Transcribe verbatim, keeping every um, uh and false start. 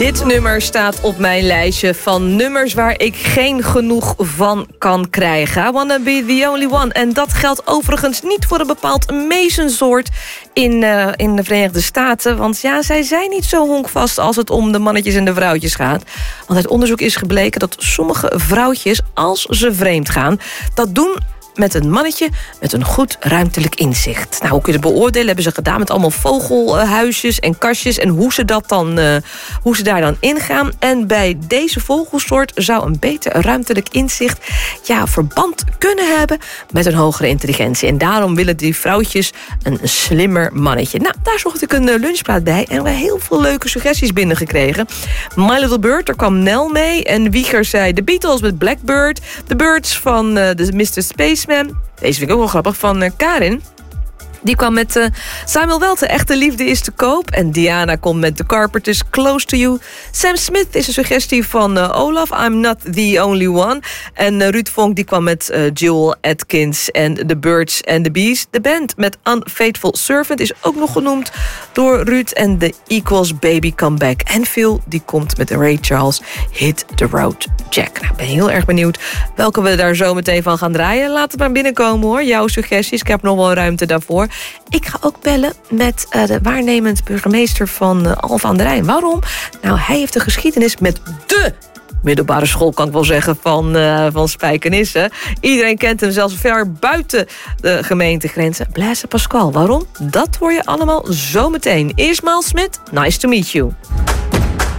Dit nummer staat op mijn lijstje van nummers waar ik geen genoeg van kan krijgen. I wanna be the only one. En dat geldt overigens niet voor een bepaald Mason-soort in, uh, in de Verenigde Staten. Want ja, zij zijn niet zo honkvast als het om de mannetjes en de vrouwtjes gaat. Want uit onderzoek is gebleken dat sommige vrouwtjes, als ze vreemd gaan, dat doen met een mannetje met een goed ruimtelijk inzicht. Nou, hoe kun je het beoordelen? Hebben ze gedaan met allemaal vogelhuisjes en kastjes en hoe ze, dat dan, uh, hoe ze daar dan ingaan. En bij deze vogelsoort zou een beter ruimtelijk inzicht ja, verband kunnen hebben met een hogere intelligentie. En daarom willen die vrouwtjes een slimmer mannetje. Nou, daar zocht ik een lunchplaat bij en we hebben heel veel leuke suggesties binnengekregen. My Little Bird, daar kwam Nel mee. En Wieger zei The Beatles met Blackbird. The Birds van uh, de mister Spaceman. Deze vind ik ook wel grappig, van uh, Karin. Die kwam met uh, Samuel Welte, Echte Liefde is te koop. En Diana komt met The Carpenters, Close to You. Sam Smith is een suggestie van uh, Olaf, I'm not the only one. En uh, Ruud Vonk die kwam met uh, Joel Atkins en The Birds and the Bees. De band met Unfaithful Servant is ook nog genoemd door Ruud. En The Equals, Baby Come Back. En Phil die komt met Ray Charles, Hit the Road Jack. Nou, ik ben heel erg benieuwd welke we daar zo meteen van gaan draaien. Laat het maar binnenkomen hoor, jouw suggesties. Ik heb nog wel ruimte daarvoor. Ik ga ook bellen met uh, de waarnemend burgemeester van uh, Alphen aan den Rijn. Waarom? Nou, hij heeft een geschiedenis met de middelbare school, kan ik wel zeggen, van, uh, van Spijkenisse. Iedereen kent hem zelfs ver buiten de gemeentegrenzen. Blaise Pascal. Waarom? Dat hoor je allemaal zometeen. Eerst Maal Smit, nice to meet you.